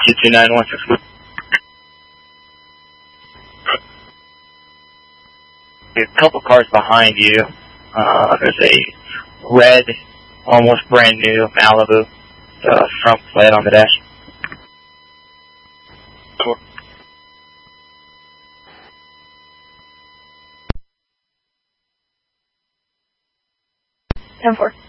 22916. A couple cars behind you. There's a red, almost brand new Malibu, front plate on the dash. 10-4.